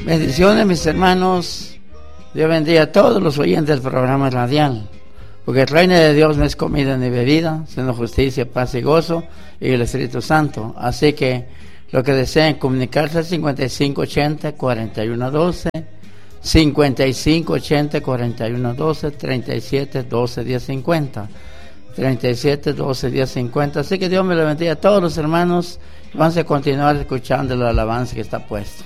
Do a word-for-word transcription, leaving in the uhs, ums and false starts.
Bendiciones, mis hermanos. Dios bendiga a todos los oyentes del programa radial, porque el reino de Dios no es comida ni bebida, sino justicia, paz y gozo y el Espíritu Santo. Así que los que deseen comunicarse al cincuenta y cinco ochenta, cuarenta y uno doce, cincuenta y cinco ochenta, cuarenta y uno doce, treinta y siete doce, diez cincuenta, treinta y siete doce, diez cincuenta. Así que Dios me lo bendiga a todos los hermanos. Vamos a continuar escuchando la alabanza que está puesta.